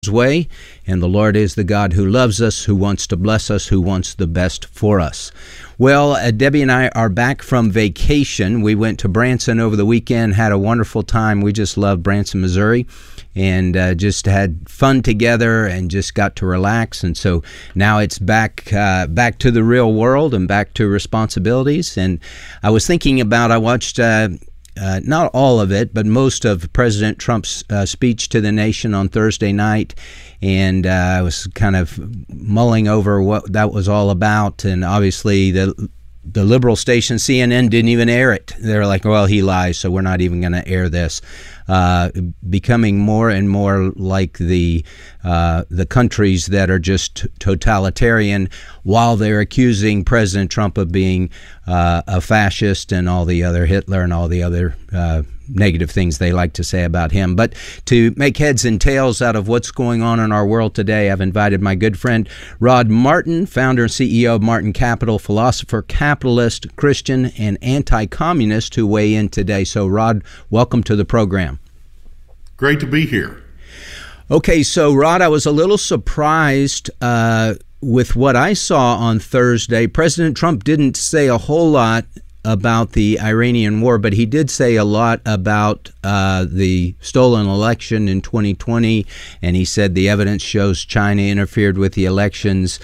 Lord's way, and the Lord is the God who loves us, who wants to bless us, who wants the best for us. Well, Debbie and I are back from vacation. We went to Branson over the weekend, had a wonderful time. We just love Branson, Missouri, and just had fun together and just got to relax. And so now it's back to the real world and back to responsibilities. And I was thinking about, I watched not all of it, but most of President Trump's speech to the nation on Thursday night. And I was kind of mulling over what that was all about. And obviously the liberal station CNN didn't even air it. They're like, well, he lies, so we're not even going to air this. Becoming more and more like the countries that are just totalitarian, while they're accusing President Trump of being a fascist and all the other Hitler and all the other negative things they like to say about him. But to make heads and tails out of what's going on in our world today, I've invited my good friend Rod Martin, founder and CEO of Martin Capital, philosopher, capitalist, Christian, and anti-communist, to weigh in today. So, Rod, welcome to the program. Great to be here. Okay, so, Rod, I was a little surprised with what I saw on Thursday. President Trump didn't say a whole lot about the Iranian war, but he did say a lot about the stolen election in 2020, and he said the evidence shows China interfered with the elections.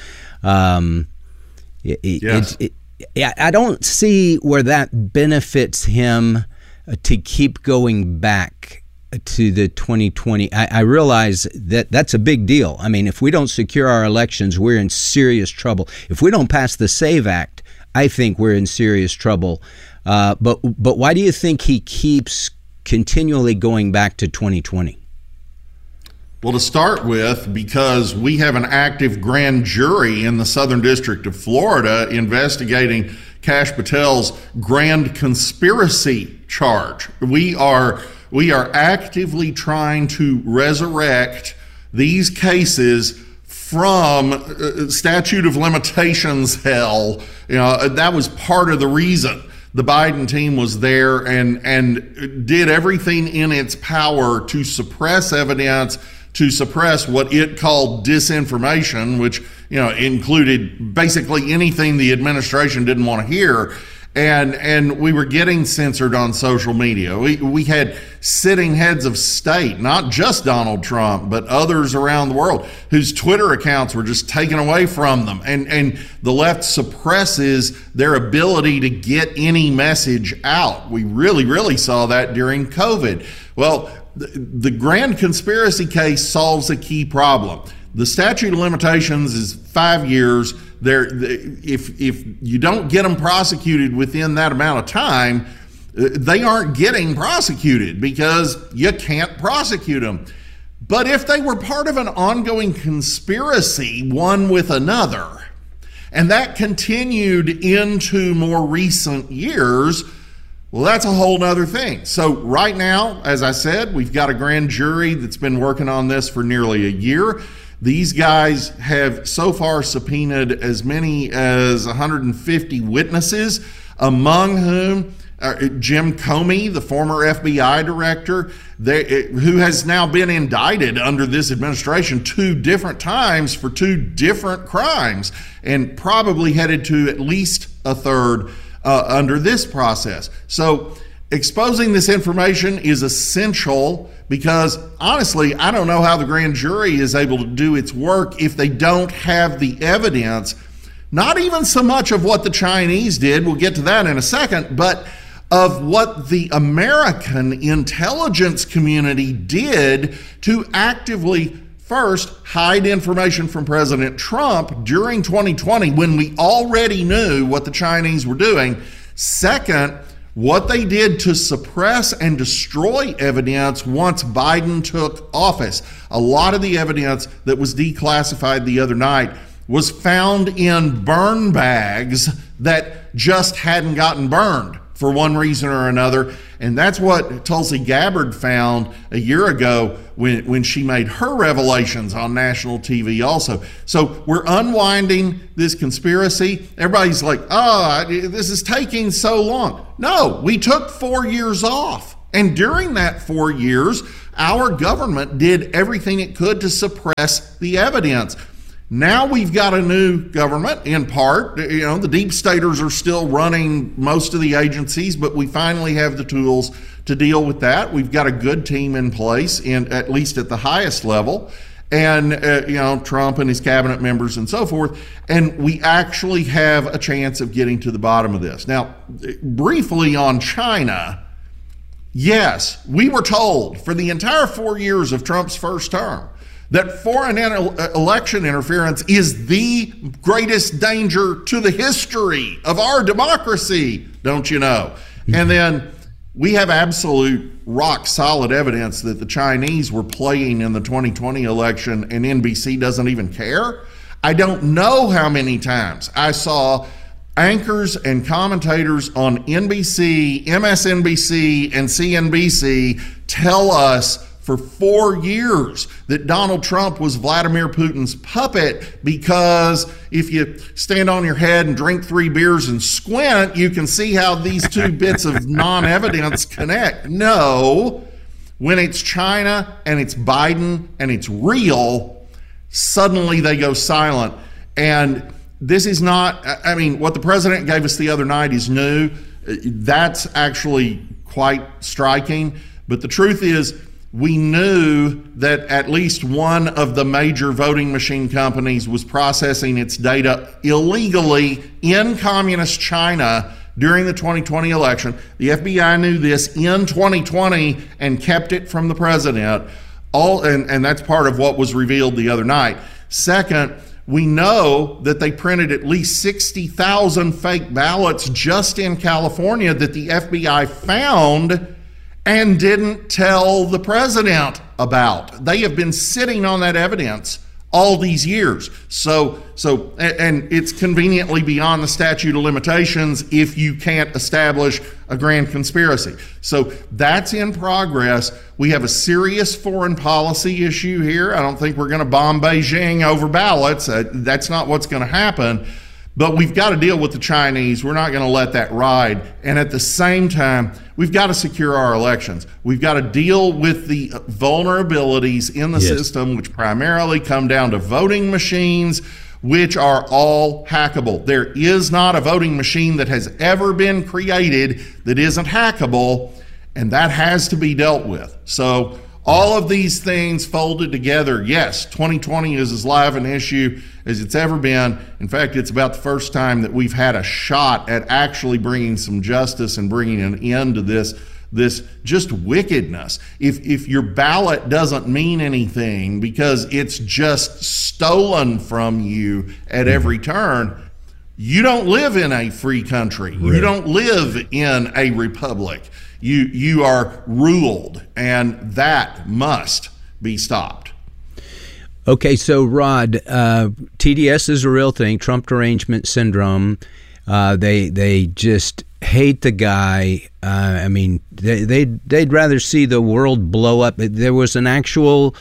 Yes. I don't see where that benefits him to keep going back to the 2020. I realize that that's a big deal. I mean, if we don't secure our elections, we're in serious trouble. If we don't pass the SAVE Act, I think we're in serious trouble. But why do you think he keeps continually going back to 2020? Well, to start with, because we have an active grand jury in the Southern District of Florida investigating Kash Patel's grand conspiracy charge. We are actively trying to resurrect these cases from statute of limitations hell. You know, that was part of the reason the Biden team was there and did everything in its power to suppress evidence, to suppress what it called disinformation, which, you know, included basically anything the administration didn't want to hear. And we were getting censored on social media. We had sitting heads of state, not just Donald Trump, but others around the world, whose Twitter accounts were just taken away from them. And the left suppresses their ability to get any message out. We really saw that during COVID. Well, the grand conspiracy case solves a key problem. The statute of limitations is 5 years. If you don't get them prosecuted within that amount of time, they aren't getting prosecuted because you can't prosecute them. But if they were part of an ongoing conspiracy, one with another, and that continued into more recent years, well, that's a whole nother thing. So right now, as I said, we've got a grand jury that's been working on this for nearly a year. These guys have so far subpoenaed as many as 150 witnesses, among whom Jim Comey, the former FBI director, who has now been indicted under this administration 2 different times for 2 different crimes, and probably headed to at least a third under this process. So exposing this information is essential because, honestly, I don't know how the grand jury is able to do its work if they don't have the evidence, not even so much of what the Chinese did, we'll get to that in a second, but of what the American intelligence community did to actively, first, hide information from President Trump during 2020 when we already knew what the Chinese were doing. Second, what they did to suppress and destroy evidence once Biden took office. A lot of the evidence that was declassified the other night was found in burn bags that just hadn't gotten burned for one reason or another. And that's what Tulsi Gabbard found a year ago when she made her revelations on national TV also. So we're unwinding this conspiracy. Everybody's like, oh, this is taking so long. No, we took 4 years off. And during that 4 years, our government did everything it could to suppress the evidence. Now we've got a new government, in part. The deep staters are still running most of the agencies, but we finally have the tools to deal with that. We've got a good team in place, at least at the highest level, and Trump and his cabinet members and so forth. And we actually have a chance of getting to the bottom of this. Now, briefly on China. Yes, we were told for the entire 4 years of Trump's first term that foreign election interference is the greatest danger to the history of our democracy, don't you know? And then we have absolute rock solid evidence that the Chinese were playing in the 2020 election and NBC doesn't even care. I don't know how many times I saw anchors and commentators on NBC, MSNBC, and CNBC tell us for 4 years that Donald Trump was Vladimir Putin's puppet because if you stand on your head and drink 3 beers and squint, you can see how these two bits of non-evidence connect. No, when it's China and it's Biden and it's real, suddenly they go silent. And this is not, what the president gave us the other night is new. That's actually quite striking. But the truth is, we knew that at least one of the major voting machine companies was processing its data illegally in communist China during the 2020 election. The FBI knew this in 2020 and kept it from the president. And that's part of what was revealed the other night. Second, we know that they printed at least 60,000 fake ballots just in California that the FBI found and didn't tell the president about. They have been sitting on that evidence all these years. And it's conveniently beyond the statute of limitations if you can't establish a grand conspiracy. So that's in progress. We have a serious foreign policy issue here. I don't think we're going to bomb Beijing over ballots. That's not what's going to happen. But we've got to deal with the Chinese. We're not going to let that ride. And at the same time, we've got to secure our elections. We've got to deal with the vulnerabilities in the system, which primarily come down to voting machines, which are all hackable. There is not a voting machine that has ever been created that isn't hackable, and that has to be dealt with. So all of these things folded together, yes, 2020 is as live an issue as it's ever been. In fact, it's about the first time that we've had a shot at actually bringing some justice and bringing an end to this just wickedness. If your ballot doesn't mean anything because it's just stolen from you at every turn, you don't live in a free country. Right. You don't live in a republic. You are ruled, and that must be stopped. Okay, so Rod, TDS is a real thing, Trump derangement syndrome. They just hate the guy. They'd rather see the world blow up. There was an actual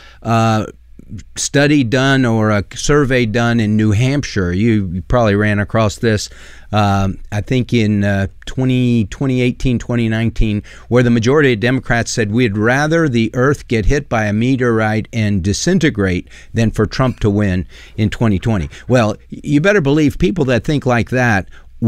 study done or a survey done in New Hampshire. You probably ran across this, I think in 2018, 2019, where the majority of Democrats said we'd rather the earth get hit by a meteorite and disintegrate than for Trump to win in 2020. Well, you better believe people that think like that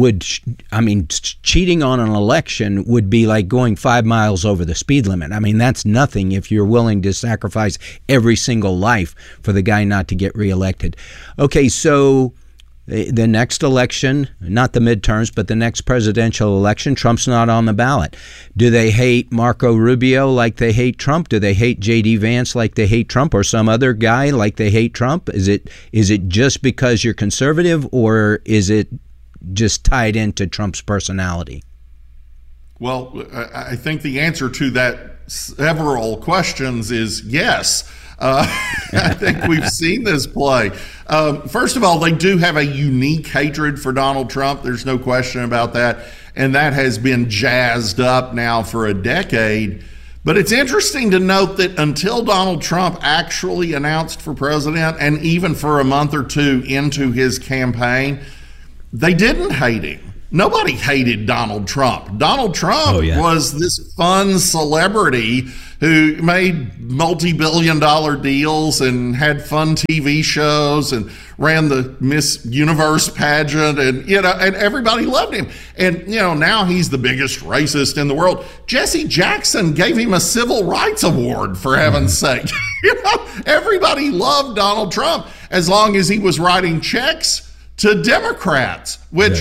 cheating on an election would be like going 5 miles over the speed limit. That's nothing if you're willing to sacrifice every single life for the guy not to get reelected. Okay, so the next election, not the midterms, but the next presidential election, Trump's not on the ballot. Do they hate Marco Rubio like they hate Trump? Do they hate J.D. Vance like they hate Trump, or some other guy like they hate Trump? Is it just because you're conservative, or is it just tied into Trump's personality? Well, I think the answer to that several questions is yes. I think we've seen this play. First of all, they do have a unique hatred for Donald Trump. There's no question about that. And that has been jazzed up now for a decade. But it's interesting to note that until Donald Trump actually announced for president, and even for a month or two into his campaign, they didn't hate him. nobody hated Donald Trump. Donald Trump was this fun celebrity who made multi-billion-dollar deals and had fun TV shows and ran the Miss Universe pageant, and and everybody loved him. And now he's the biggest racist in the world. Jesse Jackson gave him a civil rights award, for heaven's sake. Everybody loved Donald Trump as long as he was writing checks to Democrats, which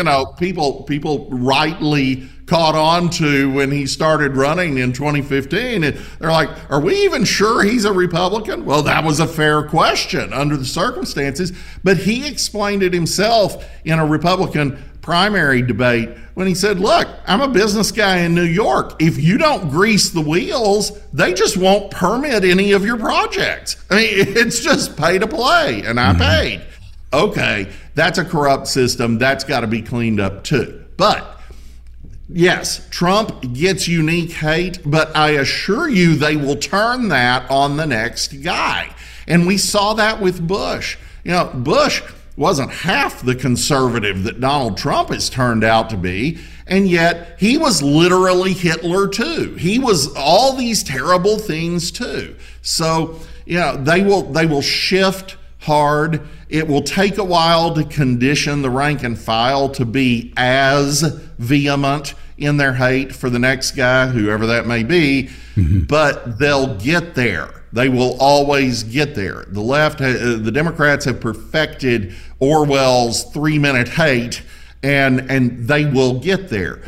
people rightly caught on to when he started running in 2015. And they're like, are we even sure he's a Republican? Well, that was a fair question under the circumstances, but he explained it himself in a Republican primary debate when he said, look, I'm a business guy in New York. If you don't grease the wheels, they just won't permit any of your projects. I mean, it's just pay to play, and I paid. Okay, that's a corrupt system. That's got to be cleaned up too. But yes, Trump gets unique hate, but I assure you they will turn that on the next guy. And we saw that with Bush. Bush wasn't half the conservative that Donald Trump has turned out to be, and yet he was literally Hitler too. He was all these terrible things too. So, they will shift hard. It will take a while to condition the rank and file to be as vehement in their hate for the next guy, whoever that may be, but they'll get there. They will always get there. The left, the Democrats have perfected Orwell's 3-minute hate, and they will get there.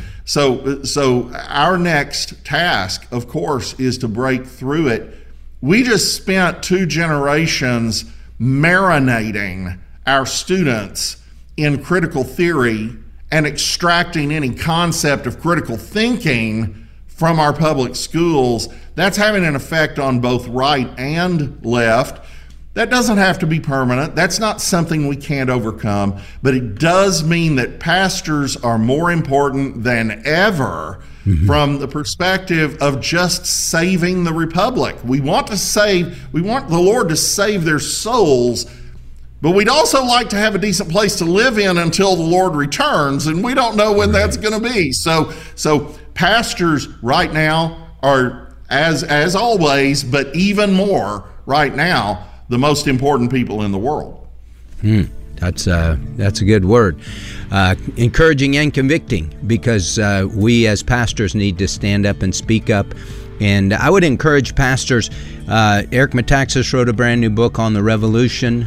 So our next task, of course, is to break through it. We just spent 2 generations marinating our students in critical theory and extracting any concept of critical thinking from our public schools. That's having an effect on both right and left. That doesn't have to be permanent. That's not something we can't overcome, but it does mean that pastors are more important than ever from the perspective of just saving the republic. We want the Lord to save their souls, but we'd also like to have a decent place to live in until the Lord returns, and we don't know when that's going to be. So pastors right now are, as always, but even more right now, the most important people in the world. That's a good word. Encouraging and convicting, because we as pastors need to stand up and speak up. And I would encourage pastors. Eric Metaxas wrote a brand new book on the revolution,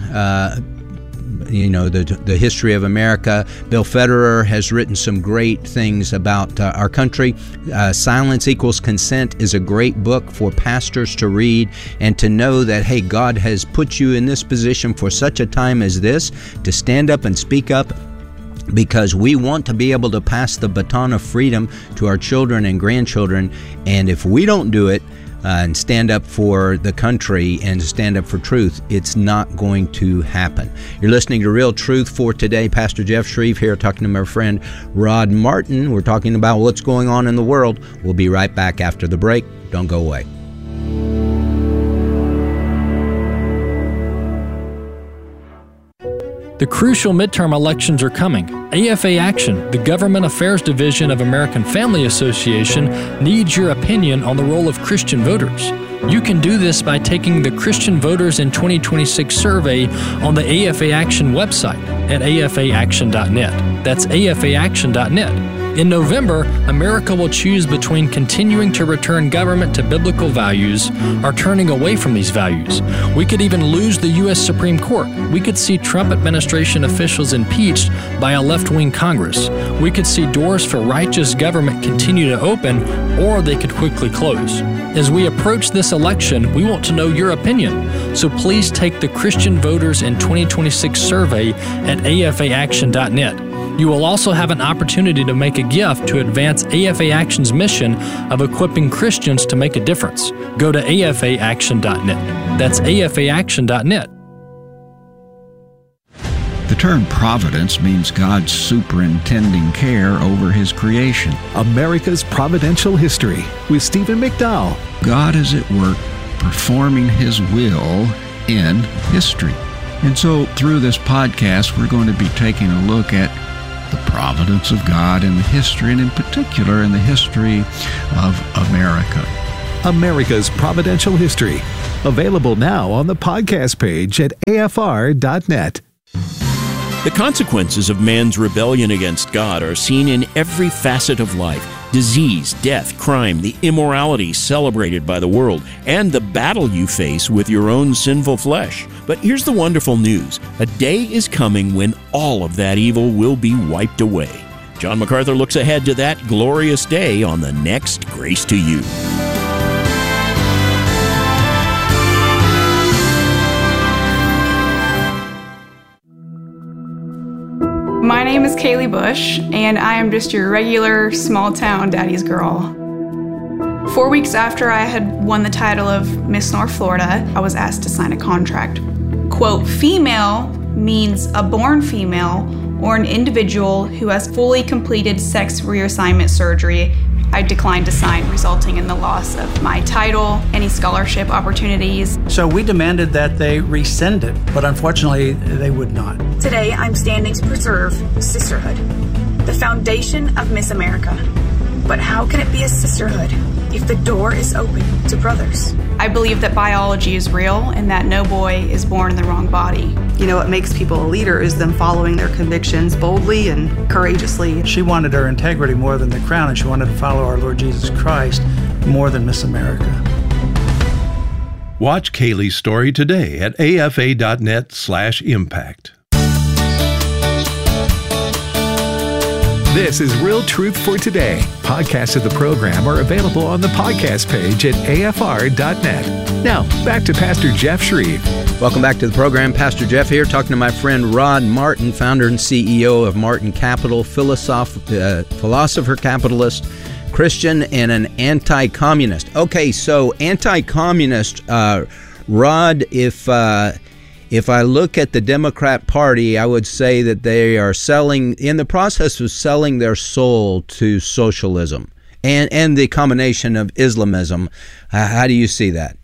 the history of America. Bill Federer has written some great things about our country. Silence Equals Consent is a great book for pastors to read and to know that, hey, God has put you in this position for such a time as this to stand up and speak up, because we want to be able to pass the baton of freedom to our children and grandchildren. And if we don't do it, and stand up for the country and stand up for truth, it's not going to happen. You're listening to Real Truth for Today. Pastor Jeff Shreve here talking to my friend Rod Martin. We're talking about what's going on in the world. We'll be right back after the break. Don't go away. The crucial midterm elections are coming. AFA Action, the Government Affairs Division of American Family Association, needs your opinion on the role of Christian voters. You can do this by taking the Christian Voters in 2026 survey on the AFA Action website at afaaction.net. That's afaaction.net. In November, America will choose between continuing to return government to biblical values or turning away from these values. We could even lose the U.S. Supreme Court. We could see Trump administration officials impeached by a left-wing Congress. We could see doors for righteous government continue to open, or they could quickly close. As we approach this election, we want to know your opinion. So please take the Christian Voters in 2026 survey at afaaction.net. You will also have an opportunity to make a gift to advance AFA Action's mission of equipping Christians to make a difference. Go to afaaction.net. That's afaaction.net. The term providence means God's superintending care over His creation. America's Providential History with Stephen McDowell. God is at work performing His will in history. And so through this podcast, we're going to be taking a look at the providence of God in the history, and in particular in the history of America. America's Providential History. Available now on the podcast page at afr.net. The consequences of man's rebellion against God are seen in every facet of life. Disease, death, crime, the immorality celebrated by the world, and the battle you face with your own sinful flesh. But here's the wonderful news. A day is coming when all of that evil will be wiped away. John MacArthur looks ahead to that glorious day on the next Grace to You. My name is Kaylee Bush, and I am just your regular small-town daddy's girl. 4 weeks after I had won the title of Miss North Florida, I was asked to sign a contract. Quote, female means a born female or an individual who has fully completed sex reassignment surgery. I declined to sign, resulting in the loss of my title, any scholarship opportunities. So we demanded that they rescind it, but unfortunately they would not. Today I'm standing to preserve sisterhood, the foundation of Miss America. But how can it be a sisterhood if the door is open to brothers? I believe that biology is real and that no boy is born in the wrong body. You know, what makes people a leader is them following their convictions boldly and courageously. She wanted her integrity more than the crown, and she wanted to follow our Lord Jesus Christ more than Miss America. Watch Kaylee's story today at afa.net/impact. This is Real Truth for Today. Podcasts of the program are available on the podcast page at afr.net. Now, back to Pastor Jeff Shreve. Welcome back to the program. Pastor Jeff here, talking to my friend Rod Martin, founder and CEO of Martin Capital, philosopher, capitalist, Christian, and an anti-communist. Okay, so anti-communist, Rod, if I look at the Democrat Party, I would say that they are in the process of selling their soul to socialism and the combination of Islamism. How do you see that?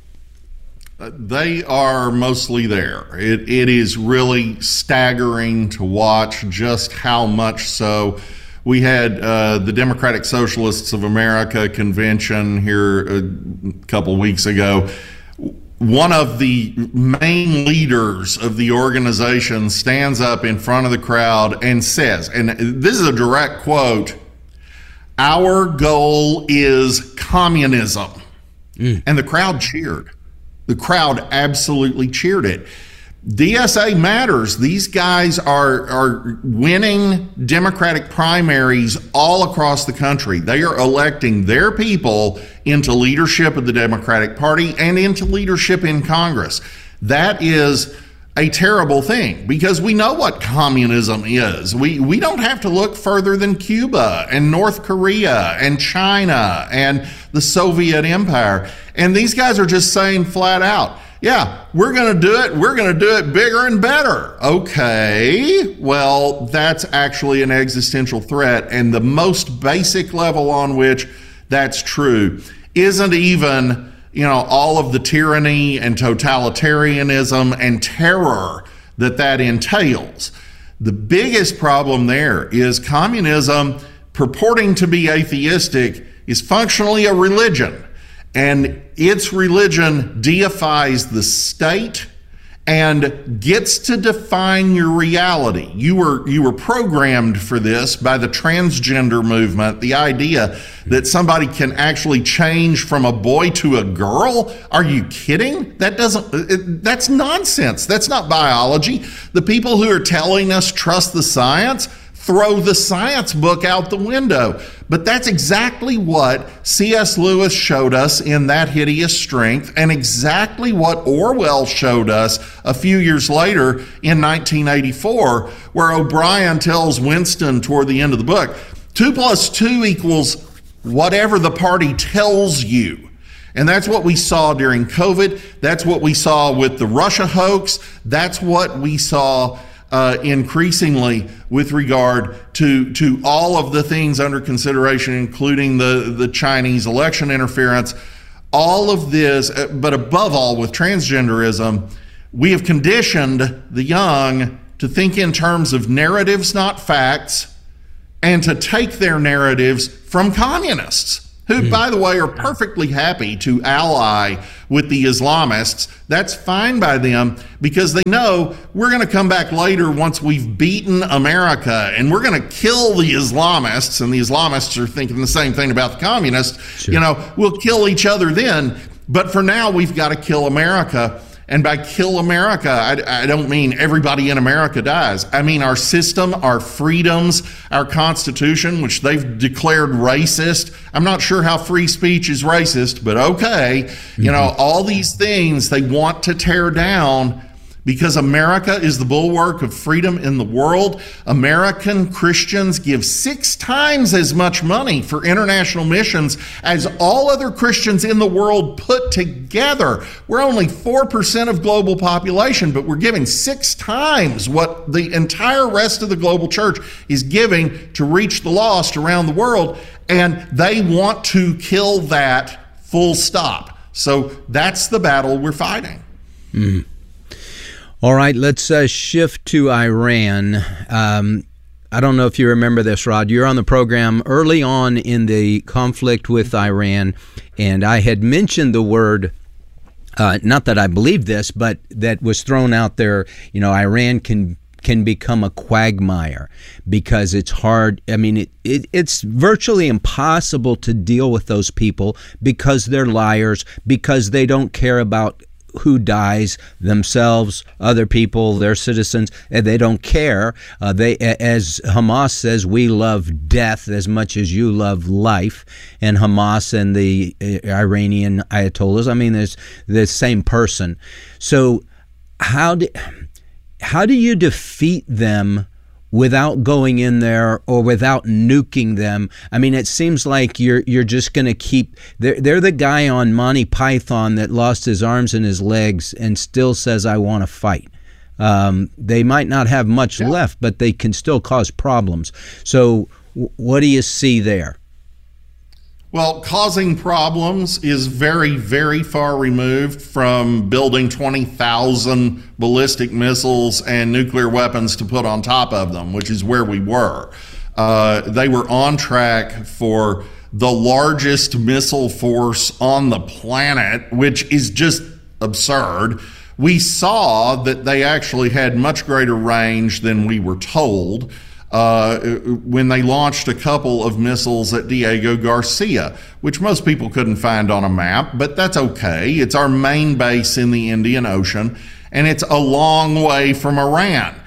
They are mostly there. It is really staggering to watch just how much so. We had the Democratic Socialists of America convention here a couple weeks ago. One of the main leaders of the organization stands up in front of the crowd and says, and this is a direct quote, "Our goal is communism." And the crowd cheered. The crowd absolutely cheered it. DSA matters. These guys are winning Democratic primaries all across the country. They are electing their people into leadership of the Democratic Party and into leadership in Congress. That is a terrible thing because we know what communism is. We don't have to look further than Cuba and North Korea and China and the Soviet Empire. And these guys are just saying flat out, yeah, we're going to do it. We're going to do it bigger and better. Okay, well, that's actually an existential threat. And the most basic level on which that's true isn't even, all of the tyranny and totalitarianism and terror that entails. The biggest problem there is communism, purporting to be atheistic, is functionally a religion. And its religion deifies the state and gets to define your reality. You were programmed for this by the transgender movement, the idea that somebody can actually change from a boy to a girl. Are you kidding? That's nonsense. That's not biology. The people who are telling us trust the science throw the science book out the window. But that's exactly what C.S. Lewis showed us in That Hideous Strength, and exactly what Orwell showed us a few years later in 1984, where O'Brien tells Winston toward the end of the book, 2 + 2 equals whatever the party tells you. And that's what we saw during COVID. That's what we saw with the Russia hoax. That's what we saw increasingly with regard to all of the things under consideration, including the Chinese election interference, all of this, but above all with transgenderism, we have conditioned the young to think in terms of narratives, not facts, and to take their narratives from communists, who, by the way, are perfectly happy to ally with the Islamists. That's fine by them because they know we're going to come back later once we've beaten America and we're going to kill the Islamists. And the Islamists are thinking the same thing about the communists. Sure. You know, we'll kill each other then. But for now, we've got to kill America. And by kill America, I don't mean everybody in America dies. I mean our system, our freedoms, our Constitution, which they've declared racist. I'm not sure how free speech is racist, but okay. You know, all these things they want to tear down because America is the bulwark of freedom in the world. American Christians give 6 times as much money for international missions as all other Christians in the world put together. We're only 4% of global population, but we're giving 6 times what the entire rest of the global church is giving to reach the lost around the world. And they want to kill that, full stop. So that's the battle we're fighting. All right, let's shift to Iran. I don't know if you remember this, Rod. You're on the program early on in the conflict with Iran, and I had mentioned the word, not that I believe this, but that was thrown out there, you know, Iran can become a quagmire because it's hard. I mean, it's virtually impossible to deal with those people because they're liars, because they don't care about who dies, themselves, other people, their citizens, and they don't care. They, as Hamas says, we love death as much as you love life. And Hamas and the Iranian Ayatollahs, I mean, there's the same person. So how do you defeat them without going in there or without nuking them? I mean, it seems like you're just going to keep. They're the guy on Monty Python that lost his arms and his legs and still says, "I want to fight." They might not have much left, but they can still cause problems. So, what do you see there? Well, causing problems is very, very far removed from building 20,000 ballistic missiles and nuclear weapons to put on top of them, which is where we were. They were on track for the largest missile force on the planet, which is just absurd. We saw that they actually had much greater range than we were told. When they launched a couple of missiles at Diego Garcia, which most people couldn't find on a map, but that's okay. It's our main base in the Indian Ocean, and it's a long way from Iran.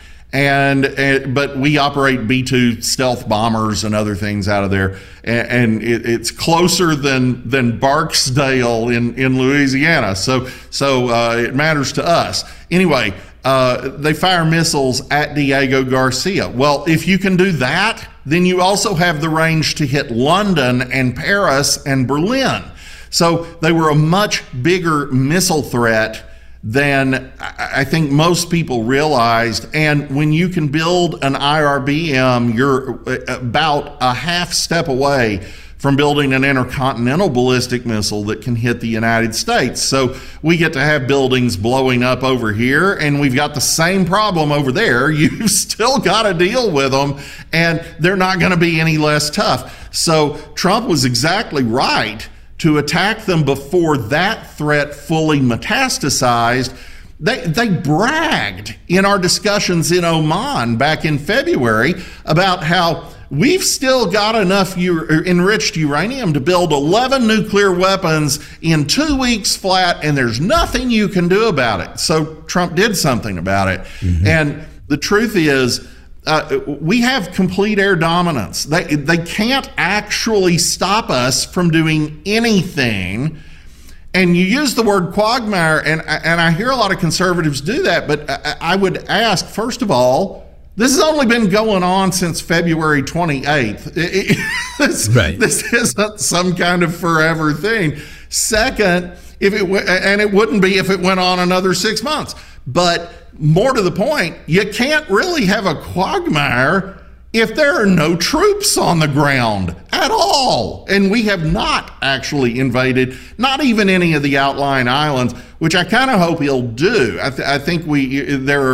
But we operate B-2 stealth bombers and other things out of there, and it's closer than Barksdale in Louisiana. So it matters to us. Anyway, they fire missiles at Diego Garcia. Well, if you can do that, then you also have the range to hit London and Paris and Berlin. So they were a much bigger missile threat than I think most people realized. And when you can build an IRBM, you're about a half step away from building an intercontinental ballistic missile that can hit the United States. So we get to have buildings blowing up over here, and we've got the same problem over there. You've still got to deal with them, and they're not going to be any less tough. So Trump was exactly right to attack them before that threat fully metastasized. They bragged in our discussions in Oman back in February about how we've still got enough enriched uranium to build 11 nuclear weapons in 2 weeks flat, and there's nothing you can do about it. So Trump did something about it. Mm-hmm. And the truth is, we have complete air dominance. They can't actually stop us from doing anything. And you use the word quagmire, and I hear a lot of conservatives do that, but I would ask, first of all, this has only been going on since February 28th. This isn't some kind of forever thing. Second, it wouldn't be if it went on another 6 months. But more to the point, you can't really have a quagmire if there are no troops on the ground at all. And we have not actually invaded, not even any of the outlying islands, which I kind of hope he'll do. I think there are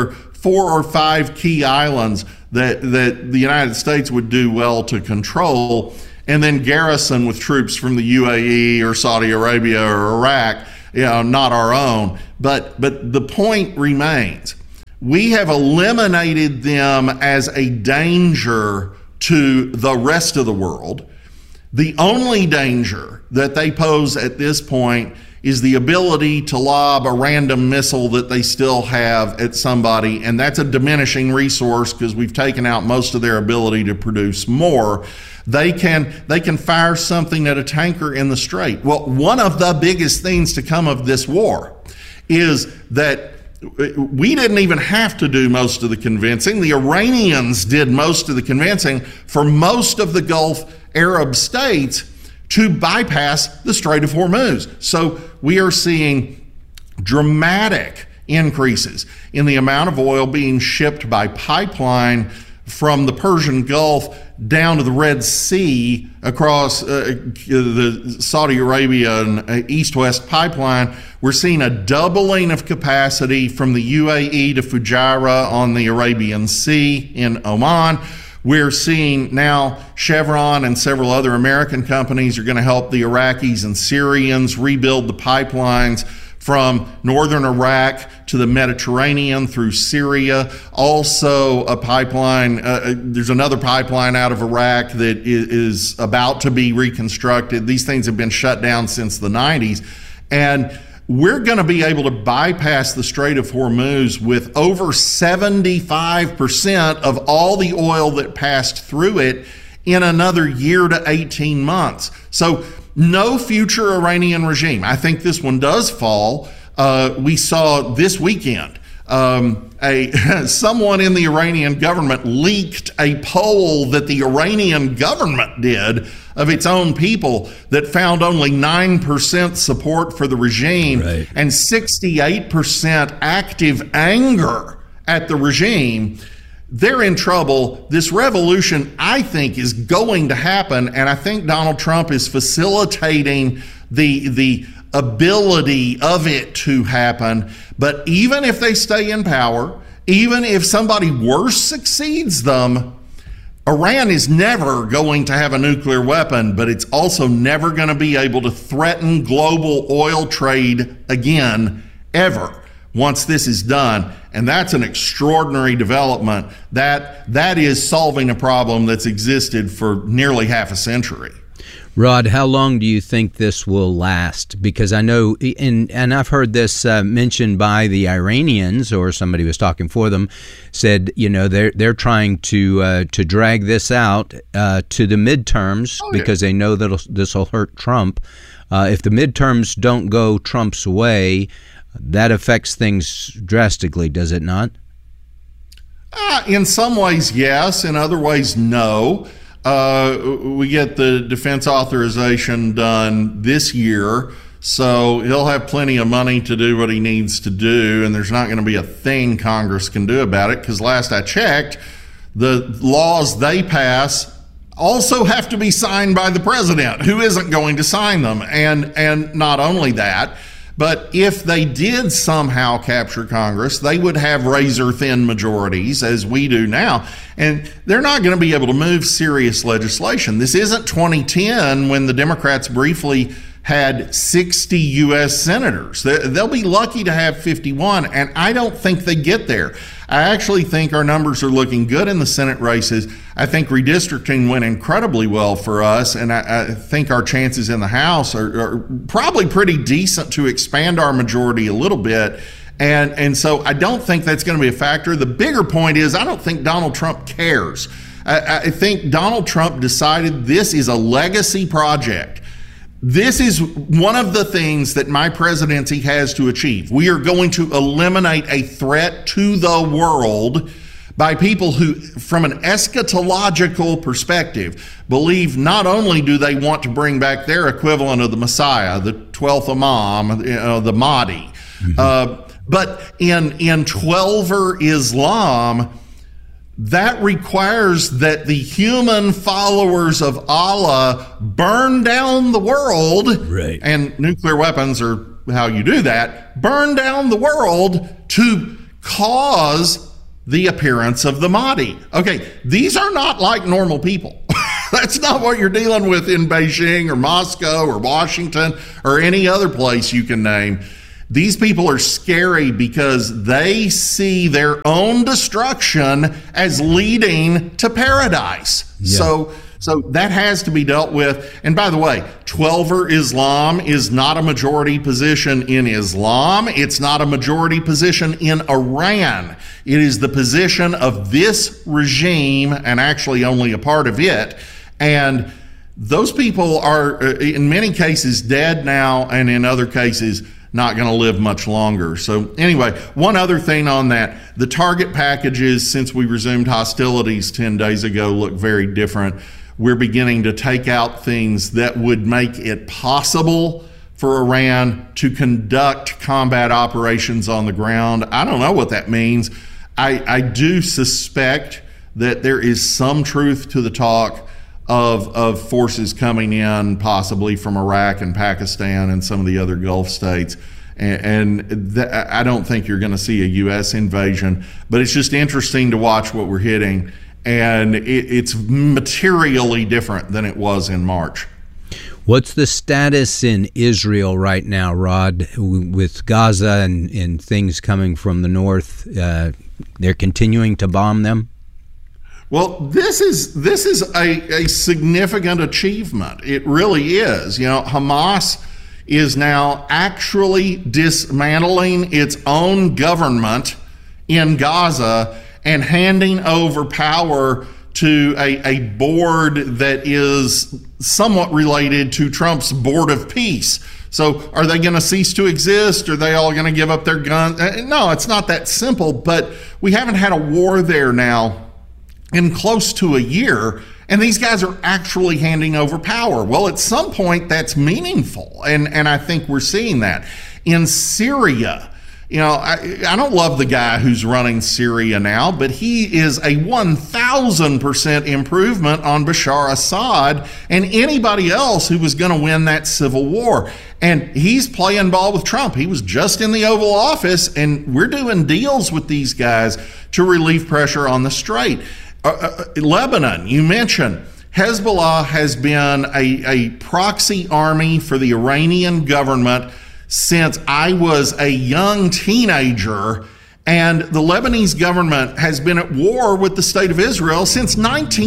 4 or 5 key islands that the United States would do well to control, and then garrison with troops from the UAE or Saudi Arabia or Iraq, not our own. But the point remains. We have eliminated them as a danger to the rest of the world. The only danger that they pose at this point is the ability to lob a random missile that they still have at somebody, and that's a diminishing resource because we've taken out most of their ability to produce more. They can fire something at a tanker in the Strait. Well, one of the biggest things to come of this war is that we didn't even have to do most of the convincing. The Iranians did most of the convincing for most of the Gulf Arab states to bypass the Strait of Hormuz. So we are seeing dramatic increases in the amount of oil being shipped by pipeline from the Persian Gulf down to the Red Sea across the Saudi Arabia and East-West pipeline. We're seeing a doubling of capacity from the UAE to Fujairah on the Arabian Sea in Oman. We're seeing now Chevron and several other American companies are going to help the Iraqis and Syrians rebuild the pipelines from northern Iraq to the Mediterranean through Syria. Also a pipeline, there's another pipeline out of Iraq that is about to be reconstructed. These things have been shut down since the 90s. And we're going to be able to bypass the Strait of Hormuz with over 75% of all the oil that passed through it in another year to 18 months. So no future Iranian regime. I think this one does fall. We saw this weekend someone in the Iranian government leaked a poll that the Iranian government did of its own people that found only 9% support for the regime, right, and 68% active anger at the regime. They're in trouble. This revolution, I think, is going to happen, and I think Donald Trump is facilitating the ability of it to happen. But even if they stay in power, even if somebody worse succeeds them, Iran is never going to have a nuclear weapon, but it's also never going to be able to threaten global oil trade again, ever, once this is done. And that's an extraordinary development. That is solving a problem that's existed for nearly half a century. Rod, how long do you think this will last? Because I know, and I've heard this mentioned by the Iranians, or somebody was talking for them, said, they're trying to drag this out to the midterms because they know that this will hurt Trump. If the midterms don't go Trump's way, that affects things drastically, does it not? In some ways, yes. In other ways, no. We get the defense authorization done this year, so he'll have plenty of money to do what he needs to do, and there's not going to be a thing Congress can do about it, because last I checked, the laws they pass also have to be signed by the president, who isn't going to sign them. And not only that, but if they did somehow capture Congress, they would have razor-thin majorities, as we do now, and they're not going to be able to move serious legislation. This isn't 2010 when the Democrats briefly had 60 U.S. senators. They'll be lucky to have 51, and I don't think they get there. I actually think our numbers are looking good in the Senate races. I think redistricting went incredibly well for us, and I think our chances in the House are probably pretty decent to expand our majority a little bit. And so I don't think that's going to be a factor. The bigger point is I don't think Donald Trump cares. I think Donald Trump decided this is a legacy project. This is one of the things that my presidency has to achieve. We are going to eliminate a threat to the world by people who, from an eschatological perspective, believe not only do they want to bring back their equivalent of the Messiah, the 12th Imam, the Mahdi, but in 12er Islam, that requires that the human followers of Allah burn down the world, right, and nuclear weapons are how you do that, burn down the world to cause the appearance of the Mahdi. Okay, these are not like normal people. That's not what you're dealing with in Beijing or Moscow or Washington or any other place you can name. These people are scary because they see their own destruction as leading to paradise. Yeah. So that has to be dealt with. And by the way, 12er Islam is not a majority position in Islam. It's not a majority position in Iran. It is the position of this regime, and actually only a part of it. And those people are, in many cases, dead now, and in other cases, not going to live much longer. So anyway, one other thing on that, the target packages since we resumed hostilities 10 days ago look very different. We're beginning to take out things that would make it possible for Iran to conduct combat operations on the ground. I don't know what that means. I do suspect that there is some truth to the talk of forces coming in possibly from Iraq and Pakistan and some of the other Gulf states. And I don't think you're going to see a U.S. invasion, but it's just interesting to watch what we're hitting. And it's materially different than it was in March. What's the status in Israel right now, Rod, with Gaza and things coming from the north? They're continuing to bomb them? Well, this is a significant achievement. It really is. You know, Hamas is now actually dismantling its own government in Gaza and handing over power to a board that is somewhat related to Trump's Board of Peace. So are they going to cease to exist? Are they all going to give up their guns? No, it's not that simple, but we haven't had a war there now in close to a year, and these guys are actually handing over power. Well, at some point, that's meaningful, and I think we're seeing that. In Syria, you know, I don't love the guy who's running Syria now, but he is a 1,000% improvement on Bashar Assad and anybody else who was going to win that civil war. And he's playing ball with Trump. He was just in the Oval Office, and we're doing deals with these guys to relieve pressure on the Strait. Lebanon, you mentioned. Hezbollah has been a proxy army for the Iranian government since I was a young teenager, and the Lebanese government has been at war with the state of Israel since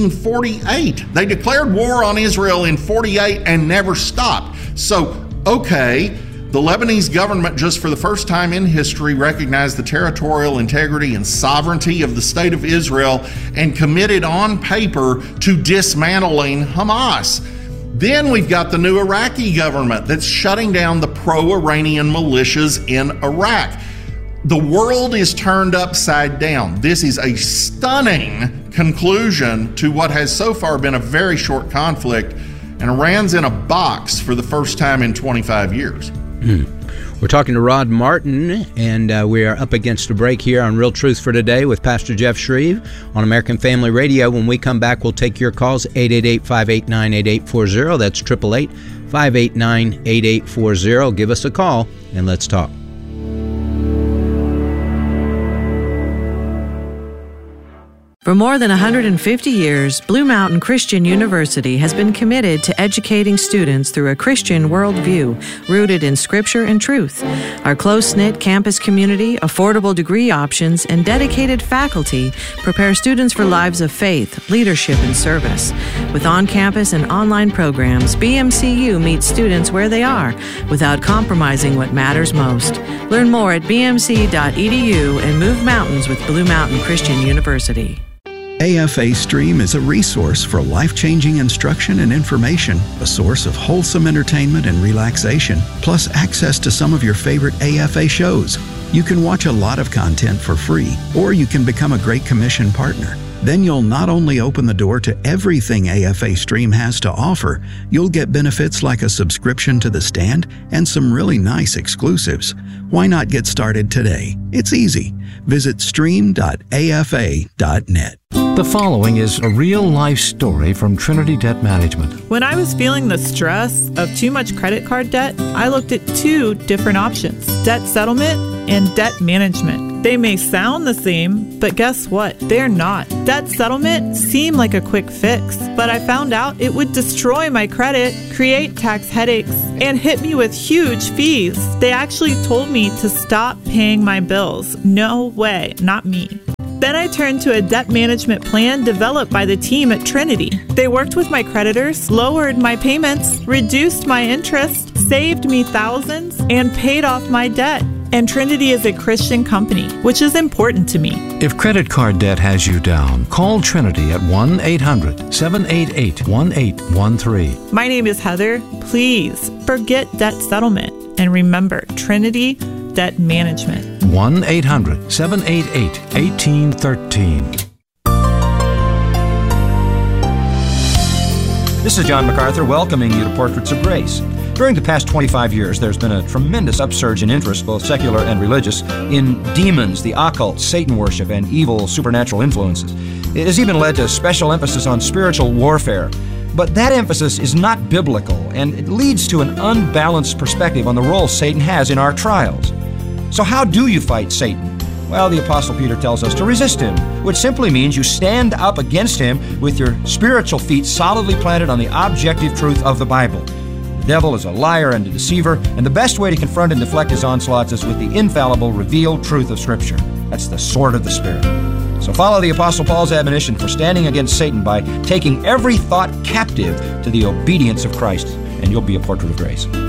1948. They declared war on Israel in 48 and never stopped. So, okay, the Lebanese government just for the first time in history recognized the territorial integrity and sovereignty of the state of Israel and committed on paper to dismantling Hamas. Then we've got the new Iraqi government that's shutting down the pro-Iranian militias in Iraq. The world is turned upside down. This is a stunning conclusion to what has so far been a very short conflict, and Iran's in a box for the first time in 25 years. We're talking to Rod Martin, and we are up against a break here on Real Truth for Today with Pastor Jeff Shreve on American Family Radio. When we come back, we'll take your calls, 888-589-8840. That's 888-589-8840. Give us a call, and let's talk. For more than 150 years, Blue Mountain Christian University has been committed to educating students through a Christian worldview rooted in Scripture and truth. Our close-knit campus community, affordable degree options, and dedicated faculty prepare students for lives of faith, leadership, and service. With on-campus and online programs, BMCU meets students where they are without compromising what matters most. Learn more at bmc.edu and move mountains with Blue Mountain Christian University. AFA Stream is a resource for life-changing instruction and information, a source of wholesome entertainment and relaxation, plus access to some of your favorite AFA shows. You can watch a lot of content for free, or you can become a Great Commission partner. Then you'll not only open the door to everything AFA Stream has to offer, you'll get benefits like a subscription to The Stand and some really nice exclusives. Why not get started today? It's easy. Visit stream.afa.net. The following is a real-life story from Trinity Debt Management. When I was feeling the stress of too much credit card debt, I looked at two different options: debt settlement and debt management. They may sound the same, but guess what? They're not. Debt settlement seemed like a quick fix, but I found out it would destroy my credit, create tax headaches, and hit me with huge fees. They actually told me to stop paying my bills. No way, not me. Then I turned to a debt management plan developed by the team at Trinity. They worked with my creditors, lowered my payments, reduced my interest, saved me thousands, and paid off my debt. And Trinity is a Christian company, which is important to me. If credit card debt has you down, call Trinity at 1-800-788-1813. My name is Heather. Please forget debt settlement and remember Trinity Debt Management. 1-800-788-1813. This is John MacArthur welcoming you to Portraits of Grace. During the past 25 years, there's been a tremendous upsurge in interest, both secular and religious, in demons, the occult, Satan worship, and evil supernatural influences. It has even led to special emphasis on spiritual warfare. But that emphasis is not biblical, and it leads to an unbalanced perspective on the role Satan has in our trials. So how do you fight Satan? Well, the Apostle Peter tells us to resist him, which simply means you stand up against him with your spiritual feet solidly planted on the objective truth of the Bible. The devil is a liar and a deceiver, and the best way to confront and deflect his onslaughts is with the infallible, revealed truth of Scripture. That's the sword of the Spirit. So follow the Apostle Paul's admonition for standing against Satan by taking every thought captive to the obedience of Christ, and you'll be a portrait of grace.